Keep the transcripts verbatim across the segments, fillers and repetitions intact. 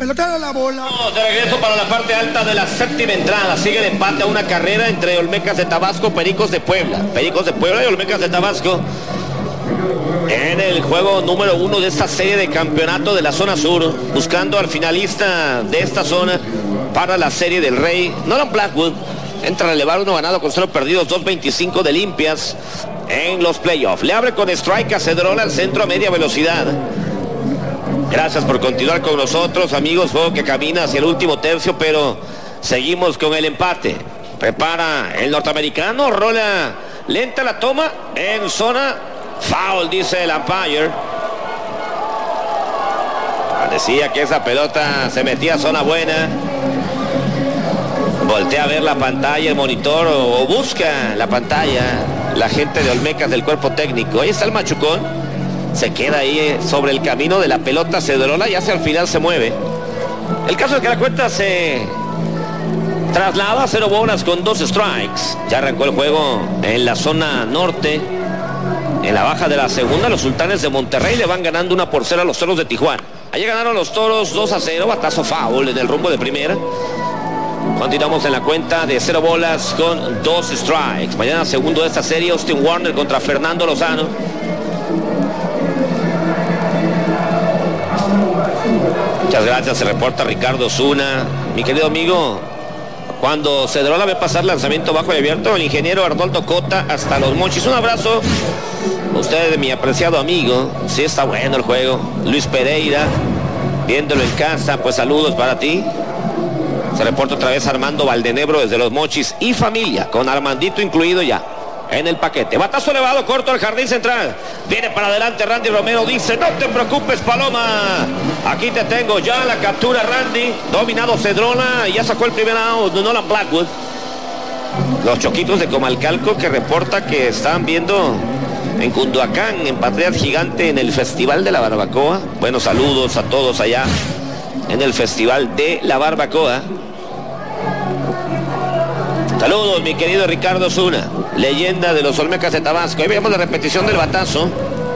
pelotero la bola. No, de regreso para la parte alta de la séptima entrada. Sigue el empate a una carrera entre Olmecas de Tabasco, Pericos de Puebla. Pericos de Puebla y Olmecas de Tabasco en el juego número uno de esta serie de campeonato de la zona sur, buscando al finalista de esta zona para la serie del Rey. Nolan Blackwood entra a elevar uno ganado con cero perdidos, dos veinticinco de limpias en los playoffs. Le abre con strike a Cedrola al centro a media velocidad. Gracias por continuar con nosotros, amigos. Juego que camina hacia el último tercio, pero seguimos con el empate. Prepara el norteamericano, rola lenta la toma en zona foul, dice el umpire. Decía que esa pelota se metía a zona buena. Voltea a ver la pantalla, el monitor, o, o busca la pantalla la gente de Olmecas del cuerpo técnico. Ahí está el machucón. Se queda ahí sobre el camino de la pelota Cedrola y hacia el final se mueve. El caso es que la cuenta se traslada a cero bolas con dos strikes. Ya arrancó el juego en la zona norte. En la baja de la segunda, los Sultanes de Monterrey le van ganando una por cero a los Toros de Tijuana. Allí ganaron los Toros dos a cero, batazo foul en el rumbo de primera. Continuamos en la cuenta de cero bolas con dos strikes. Mañana segundo de esta serie, Austin Warner contra Fernando Lozano. Muchas gracias, se reporta Ricardo Zuna. Mi querido amigo, cuando Cedrola ve pasar lanzamiento bajo y abierto, el ingeniero Arnoldo Cota hasta Los Mochis. Un abrazo a usted, mi apreciado amigo. Sí, está bueno el juego. Luis Pereira, viéndolo en casa, pues saludos para ti. Se reporta otra vez Armando Valdenebro desde Los Mochis y familia, con Armandito incluido ya en el paquete. Batazo elevado, corto al jardín central. Viene para adelante Randy Romero, dice: no te preocupes, Paloma, aquí te tengo. Ya la captura Randy, dominado Cedrola, y ya sacó el primer out de Nolan Blackwood. Los Choquitos de Comalcalco, que reporta que están viendo en Cunduacán, en Patrias Gigante, en el Festival de la Barbacoa. Buenos saludos a todos allá en el Festival de la Barbacoa. Saludos, mi querido Ricardo Zuna, leyenda de los Olmecas de Tabasco. Ahí vemos la repetición del batazo.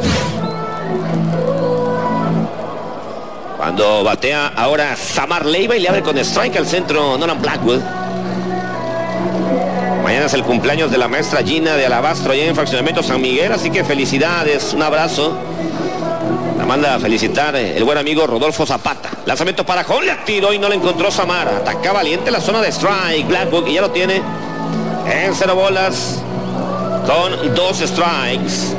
Cuando batea ahora Samar Leiva y le abre con strike al centro Nolan Blackwood. Mañana es el cumpleaños de la maestra Gina de Alabastro allá en Fraccionamiento San Miguel, así que felicidades, un abrazo. La manda a felicitar el buen amigo Rodolfo Zapata. Lanzamiento para Jón, le tiró y no le encontró Samar. Ataca valiente la zona de strike Blackwood, y ya lo tiene en cero bolas con dos strikes.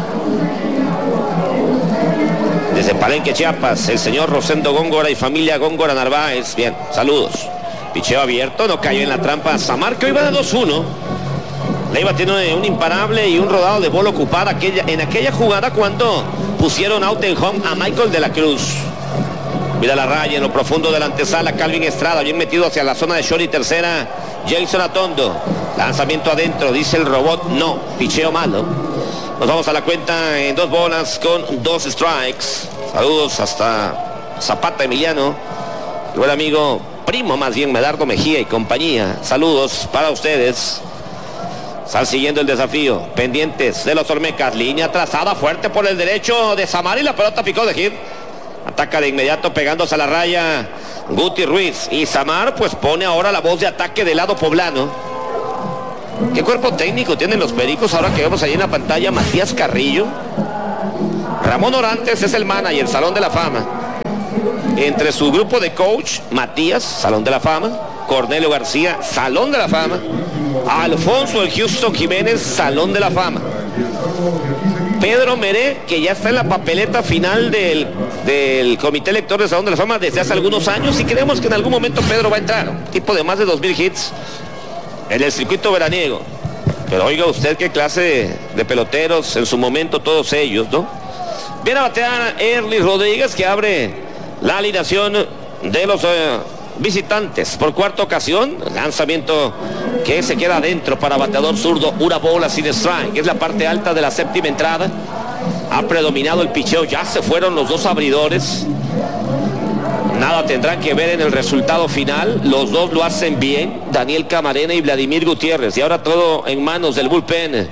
Desde Palenque, Chiapas, el señor Rosendo Góngora y familia Góngora Narváez. Bien, saludos. Picheo abierto, no cayó en la trampa Samar, que hoy va de dos uno. Leiva tiene un imparable y un rodado de bola ocupada aquella, en aquella jugada cuando pusieron out en home a Michael de la Cruz. Mira la raya en lo profundo de la antesala, Calvin Estrada, bien metido hacia la zona de short y tercera, Jason Atondo. Lanzamiento adentro, dice el robot, no, picheo malo. Nos vamos a la cuenta en dos bolas con dos strikes. Saludos hasta Zapata Emiliano, el buen amigo, primo más bien, Medardo Mejía y compañía. Saludos para ustedes. Están siguiendo el desafío, pendientes de los Olmecas. Línea trazada, fuerte por el derecho de Samar y la pelota picó de hit. Ataca de inmediato pegándose a la raya Guti Ruiz. Y Samar pues pone ahora la voz de ataque del lado poblano. ¿Qué cuerpo técnico tienen los Pericos? Ahora que vemos ahí en la pantalla Matías Carrillo. Ramón Orantes es el manager, Salón de la Fama. Entre su grupo de coach, Matías, Salón de la Fama. Cornelio García, Salón de la Fama. Alfonso el Houston Jiménez, Salón de la Fama. Pedro Meré, que ya está en la papeleta final del, del Comité Elector del Salón de la Fama desde hace algunos años, y creemos que en algún momento Pedro va a entrar. Un tipo de más de dos mil hits en el circuito veraniego. Pero oiga usted qué clase de, de peloteros en su momento todos ellos, ¿no? Viene a batear Erly Rodríguez, que abre la alineación de los eh, visitantes por cuarta ocasión. Lanzamiento que se queda adentro para bateador zurdo, una bola sin strike. Es la parte alta de la séptima entrada. Ha predominado el picheo, ya se fueron los dos abridores. Nada tendrá que ver en el resultado final. Los dos lo hacen bien, Daniel Camarena y Vladimir Gutiérrez. Y ahora todo en manos del bullpen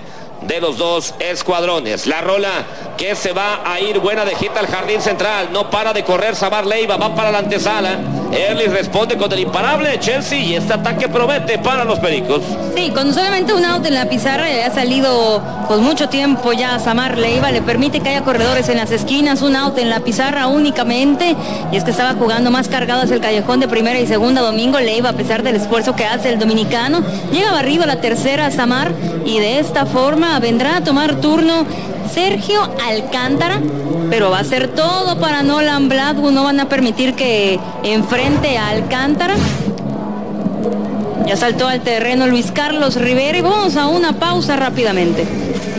de los dos escuadrones. La rola que se va a ir buena de hit al jardín central. No para de correr Samar Leiva, va para la antesala. Early responde con el imparable de Chelsea y este ataque promete para los Pericos. Sí, con solamente un out en la pizarra, ha salido con mucho tiempo ya Samar Leiva, le permite que haya corredores en las esquinas, un out en la pizarra únicamente, y es que estaba jugando más cargado hacia el callejón de primera y segunda. Domingo Leiva, a pesar del esfuerzo que hace el dominicano, llega barrido a la tercera Samar, y de esta forma vendrá a tomar turno Sergio Alcántara, pero va a ser todo para Nolan Blackwood. No van a permitir que enfrente a Alcántara. Ya saltó al terreno Luis Carlos Rivera y vamos a una pausa rápidamente.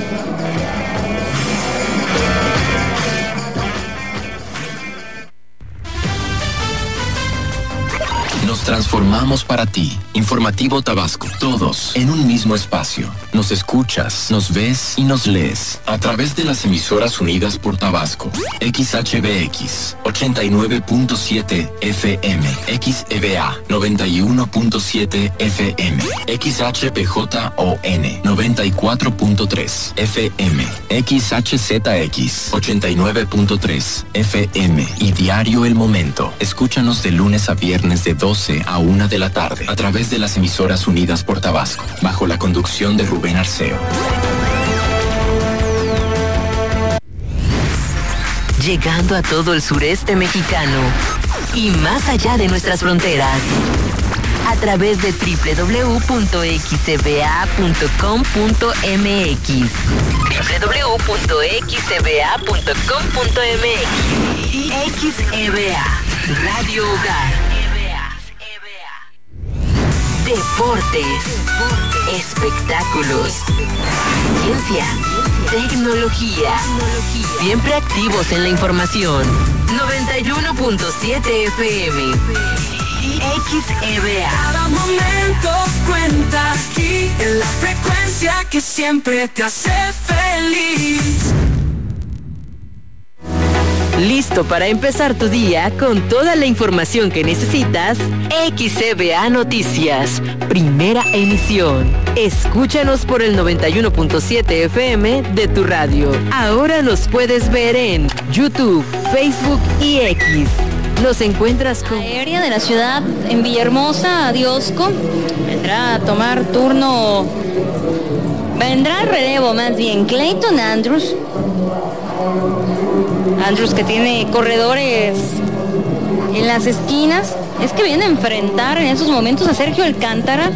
Nos transformamos para ti. Informativo Tabasco. Todos en un mismo espacio. Nos escuchas, nos ves y nos lees a través de las emisoras unidas por Tabasco. X H B X ochenta y nueve punto siete F M, X E B A noventa y uno punto siete F M, X H P J O N noventa y cuatro punto tres F M, X H Z X ochenta y nueve punto tres F M y Diario El Momento. Escúchanos de lunes a viernes de doce a una de la tarde a través de las emisoras unidas por Tabasco, bajo la conducción de Rubén Arceo. Llegando a todo el sureste mexicano y más allá de nuestras fronteras, a través de doble u doble u doble u punto x e b a punto com punto m x, doble u doble u doble u punto x e b a punto com punto m x y X E B A, Radio Hogar. Deportes, espectáculos, ciencia, tecnología, siempre activos en la información. noventa y uno punto siete F M y X E B A. Cada momento cuenta aquí en la frecuencia que siempre te hace feliz. ¿Listo para empezar tu día con toda la información que necesitas? X E B A Noticias, primera emisión. Escúchanos por el noventa y uno punto siete F M de tu radio. Ahora nos puedes ver en YouTube, Facebook y X. Nos encuentras con... Aérea de la ciudad en Villahermosa, Diosco. Vendrá a tomar turno... Vendrá al relevo más bien Clayton Andrews. Andrews, que tiene corredores en las esquinas. Es que viene a enfrentar en esos momentos a Sergio Alcántara.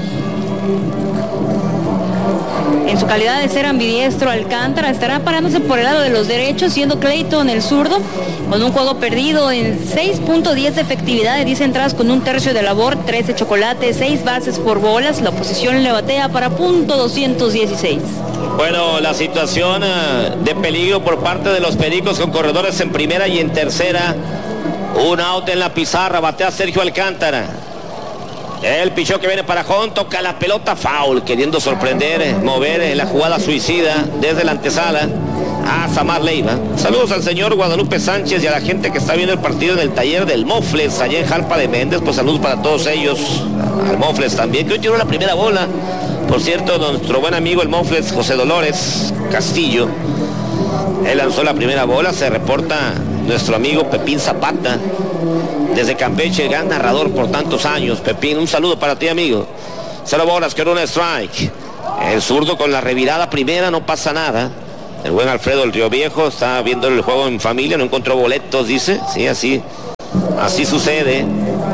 En su calidad de ser ambidiestro, Alcántara estará parándose por el lado de los derechos, siendo Clayton el zurdo, con un juego perdido en seis punto diez de efectividad de diez entradas con un tercio de labor, trece chocolates, seis bases por bolas. La oposición le batea para punto doscientos dieciséis. Bueno, la situación uh, de peligro por parte de los Pericos con corredores en primera y en tercera. Un out en la pizarra, batea Sergio Alcántara. El pichó que viene para Jón, toca la pelota, foul, queriendo sorprender, mover en la jugada suicida desde la antesala a Samar Leiva. Saludos al señor Guadalupe Sánchez y a la gente que está viendo el partido en el taller del Mofles, allá en Jalpa de Méndez. Pues saludos para todos ellos, al Mofles también, que hoy tiró la primera bola. Por cierto, nuestro buen amigo el Mofles, José Dolores Castillo, él lanzó la primera bola. Se reporta nuestro amigo Pepín Zapata, desde Campeche, gran narrador por tantos años. Pepín, un saludo para ti, amigo. Cero bolas, que era un strike. El zurdo con la revirada primera, no pasa nada. El buen Alfredo el Río Viejo está viendo el juego en familia, no encontró boletos, dice. Sí, así, así sucede.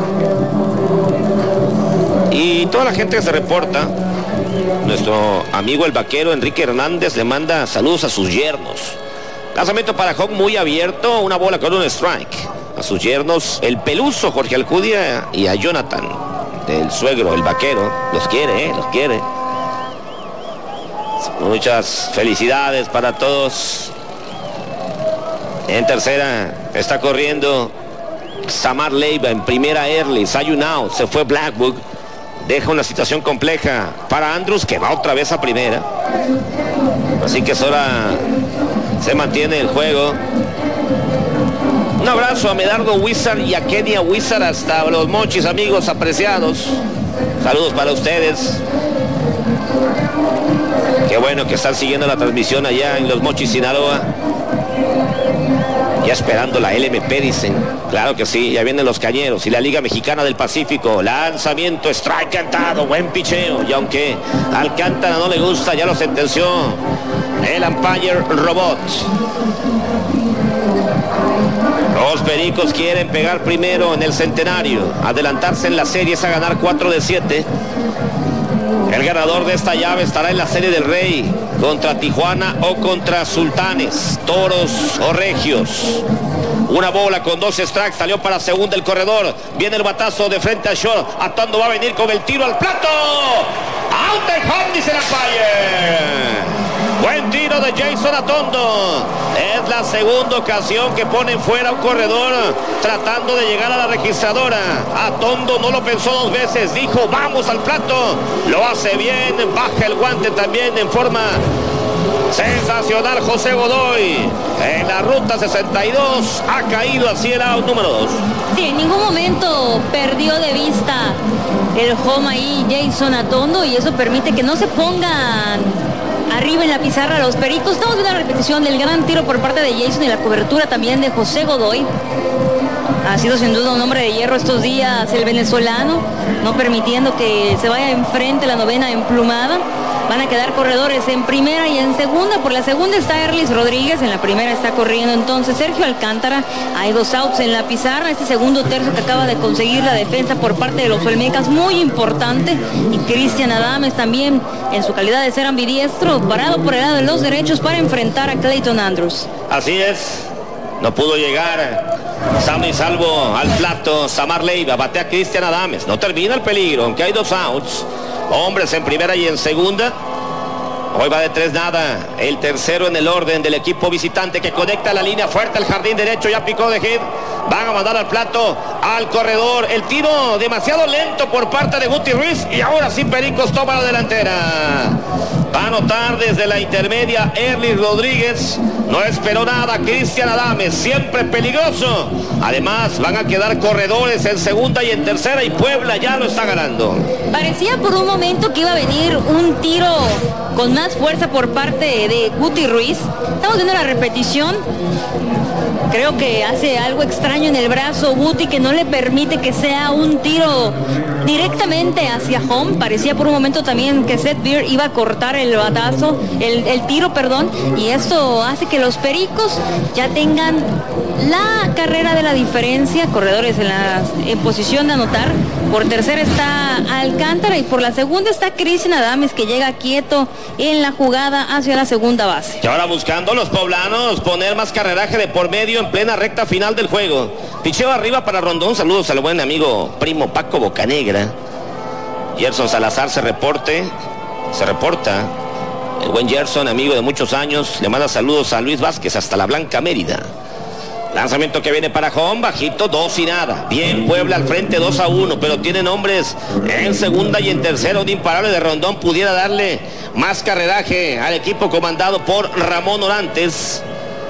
Y toda la gente que se reporta, nuestro amigo el vaquero Enrique Hernández le manda saludos a sus yernos. Lanzamiento para Hawk muy abierto, una bola con un strike. A sus yernos, el peluso Jorge Alcudia y a Jonathan, el suegro, el vaquero. Los quiere, ¿eh? Los quiere. Muchas felicidades para todos. En tercera está corriendo Samar Leiva, en primera Early, Sayun out, se fue Blackwood. Deja una situación compleja para Andrews, que va otra vez a primera. Así que ahora se mantiene el juego. Un abrazo a Medardo Wizard y a Kenia Wizard hasta Los Mochis, amigos apreciados. Saludos para ustedes. Qué bueno que están siguiendo la transmisión allá en Los Mochis, Sinaloa. Ya esperando la L M P, dicen. Claro que sí, ya vienen los Cañeros y la Liga Mexicana del Pacífico. Lanzamiento, strike cantado, buen picheo. Y aunque a Alcántara no le gusta, ya lo sentenció el umpire robot. Los Pericos quieren pegar primero en el centenario, adelantarse en la serie es a ganar cuatro de siete. El ganador de esta llave estará en la Serie del Rey contra Tijuana o contra Sultanes, Toros o Regios. Una bola con dos strikes, salió para segunda el corredor. Viene el batazo de frente a short. Atondo va a venir con el tiro al plato. Out and home, dice el umpire. Buen tiro de Jason Atondo. Es la segunda ocasión que ponen fuera un corredor tratando de llegar a la registradora. Atondo no lo pensó dos veces, dijo vamos al plato. Lo hace bien, baja el guante también en forma sensacional José Godoy. En la ruta sesenta y dos ha caído así el out número dos. Sí, en ningún momento perdió de vista el home ahí Jason Atondo, y eso permite que no se pongan arriba en la pizarra los Pericos. Estamos viendo una repetición del gran tiro por parte de Jason y la cobertura también de José Godoy. Ha sido sin duda un hombre de hierro estos días el venezolano, no permitiendo que se vaya enfrente la novena emplumada. Van a quedar corredores en primera y en segunda. Por la segunda está Erlis Rodríguez, en la primera está corriendo entonces Sergio Alcántara. Hay dos outs en la pizarra. Este segundo tercio que acaba de conseguir la defensa por parte de los Olmecas, muy importante. Y Cristian Adames también, en su calidad de ser ambidiestro, parado por el lado de los derechos para enfrentar a Clayton Andrews. Así es, no pudo llegar sano y salvo al plato Samar Leiva. Batea a Cristian Adames, no termina el peligro, aunque hay dos outs. Hombres en primera y en segunda. Hoy va de tres nada. El tercero en el orden del equipo visitante que conecta la línea fuerte al jardín derecho. Ya picó de hit. Van a mandar al plato al corredor. El tiro demasiado lento por parte de Guti Ruiz. Y ahora sí Pericos toma la delantera. Va a anotar desde la intermedia Erlis Rodríguez. No esperó nada Cristian Adames. Siempre peligroso. Además van a quedar corredores en segunda y en tercera. Y Puebla ya lo está ganando. Parecía por un momento que iba a venir un tiro con más fuerza por parte de Guti Ruiz. Estamos viendo la repetición. Creo que hace algo extraño en el brazo Guti que no le permite que sea un tiro directamente hacia home. Parecía por un momento también que Seth Beer iba a cortar el batazo, el, el tiro, perdón. Y esto hace que los Pericos ya tengan la carrera de la diferencia. Corredores en, la, en posición de anotar. Por tercera está Alcántara y por la segunda está Cristian Adames, que llega quieto en la jugada hacia la segunda base. Y ahora buscando los poblanos poner más carreraje de por medio en plena recta final del juego. Picheo arriba para Rondón. Saludos al buen amigo primo Paco Bocanegra. Gerson Salazar se reporte. Se reporta. El buen Gerson, amigo de muchos años, le manda saludos a Luis Vázquez hasta la Blanca Mérida. Lanzamiento que viene para home, bajito, dos y nada. Bien, Puebla al frente, dos a uno, pero tienen hombres en segunda y en tercera. Un imparable de Rondón pudiera darle más carreraje al equipo comandado por Ramón Orantes.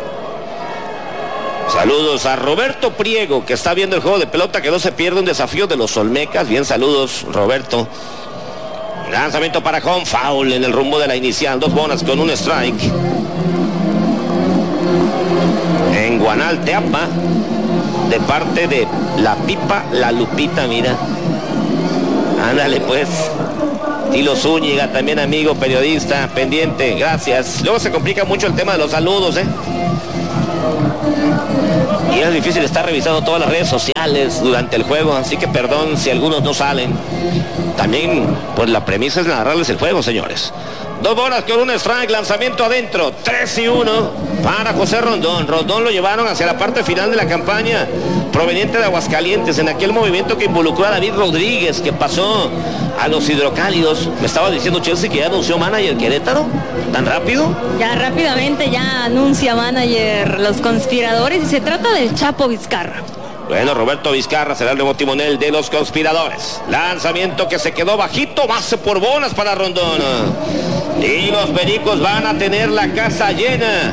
Saludos a Roberto Priego, que está viendo el juego de pelota, que no se pierde un desafío de los Olmecas. Bien, saludos, Roberto. Lanzamiento para home, foul en el rumbo de la inicial. Dos bolas con un strike. En Guanalteapa, de parte de la Pipa, la Lupita, mira. Ándale pues. Tilo Zúñiga, también amigo periodista, pendiente, gracias. Luego se complica mucho el tema de los saludos, ¿eh? Y es difícil estar revisando todas las redes sociales durante el juego, así que perdón si algunos no salen. También, pues la premisa es narrarles el juego, señores. Dos bolas con un strike, lanzamiento adentro, tres y uno para José Rondón. Rondón lo llevaron hacia la parte final de la campaña, proveniente de Aguascalientes, en aquel movimiento que involucró a David Rodríguez, que pasó a los Hidrocálidos. Me estaba diciendo Chelsea que ya anunció manager Querétaro, ¿tan rápido? Ya rápidamente ya anuncia manager los Conspiradores, y se trata del Chapo Vizcarra. Bueno, Roberto Vizcarra será el nuevo timonel de los Conspiradores. Lanzamiento que se quedó bajito, base por bolas para Rondón. Y los Pericos van a tener la casa llena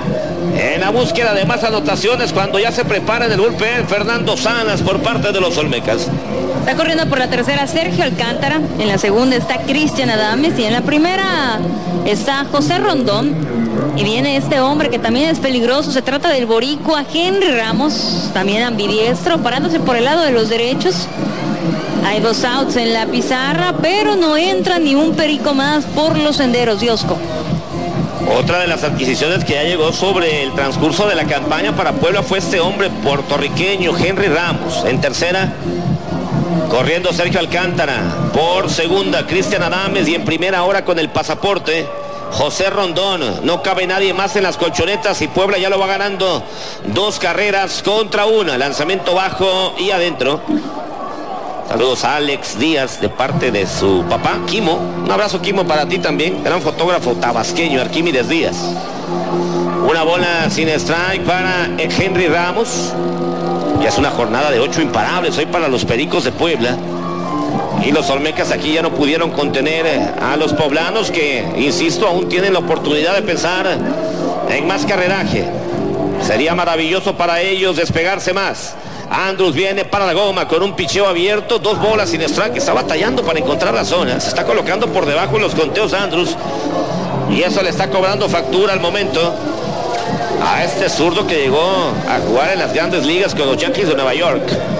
En la búsqueda de más anotaciones cuando ya se prepara en el bullpen Fernando Salas por parte de los Olmecas. Está corriendo por la tercera Sergio Alcántara, en la segunda está Cristian Adames y en la primera está José Rondón. Y viene este hombre que también es peligroso, se trata del boricua Henry Ramos, también ambidiestro, parándose por el lado de los derechos. Hay dos outs en la pizarra, pero no entra ni un perico más por los senderos, Diosco. Otra de las adquisiciones que ya llegó sobre el transcurso de la campaña para Puebla fue este hombre puertorriqueño, Henry Ramos. En tercera, corriendo Sergio Alcántara. Por segunda, Cristian Adames. Y en primera hora con el pasaporte, José Rondón. No cabe nadie más en las colchonetas y Puebla ya lo va ganando dos carreras contra una. Lanzamiento bajo y adentro. Saludos a Alex Díaz de parte de su papá, Quimo. Un abrazo, Quimo, para ti también. Gran fotógrafo tabasqueño, Arquímedes Díaz. Una bola sin strike para Henry Ramos. Ya es una jornada de ocho imparables hoy para los Pericos de Puebla. Y los Olmecas aquí ya no pudieron contener a los poblanos que, insisto, aún tienen la oportunidad de pensar en más carreraje. Sería maravilloso para ellos despegarse más. Andrus viene para la goma con un picheo abierto, dos bolas sin strike, está batallando para encontrar la zona, se está colocando por debajo en los conteos Andrus y eso le está cobrando factura al momento a este zurdo que llegó a jugar en las grandes ligas con los Yankees de Nueva York.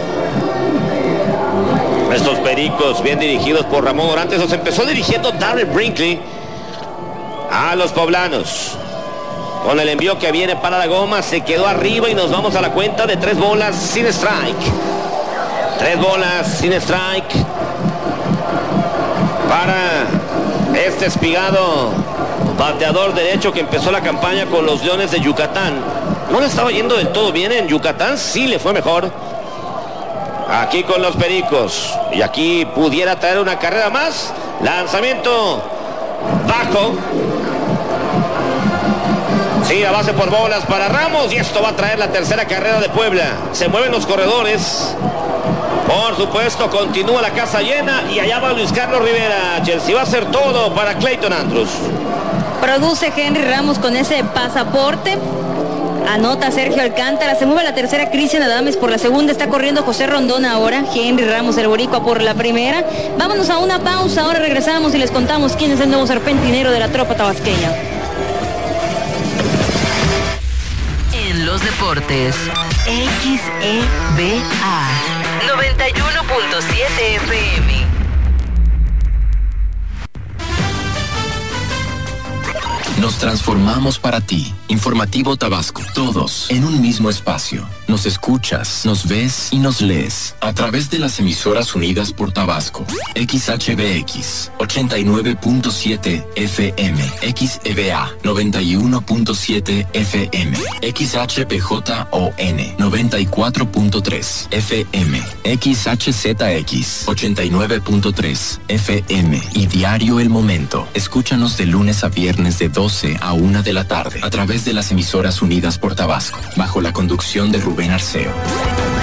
Estos Pericos bien dirigidos por Ramón Orantes, los empezó dirigiendo Darrell Brinkley a los poblanos. Con el envío que viene para la goma, se quedó arriba y nos vamos a la cuenta de tres bolas sin strike. Tres bolas sin strike para este espigado bateador derecho que empezó la campaña con los Leones de Yucatán. No le estaba yendo del todo bien en Yucatán, sí le fue mejor. Aquí con los Pericos. Y aquí pudiera traer una carrera más. Lanzamiento bajo. Sí, a base por bolas para Ramos y esto va a traer la tercera carrera de Puebla. Se mueven los corredores. Por supuesto, continúa la casa llena y allá va Luis Carlos Rivera. Chelsea va a hacer todo para Clayton Andrus. Produce Henry Ramos con ese pasaporte. Anota Sergio Alcántara. Se mueve la tercera Cristian Adames. Por la segunda está corriendo José Rondón ahora. Henry Ramos, el boricua, por la primera. Vámonos a una pausa. Ahora regresamos y les contamos quién es el nuevo serpentinero de la tropa tabasqueña. Los deportes, X E B A noventa y uno punto siete F M. Nos transformamos para ti. Informativo Tabasco. Todos en un mismo espacio. Nos escuchas, nos ves y nos lees a través de las emisoras unidas por Tabasco. X H B X ochenta y nueve punto siete F M, X E B A noventa y uno punto siete F M, X H P J O N noventa y cuatro punto tres F M, X H Z X ochenta y nueve punto tres F M y Diario El Momento. Escúchanos de lunes a viernes de doce a una de la tarde a través de las emisoras unidas por Tabasco, bajo la conducción de Rubén Arceo.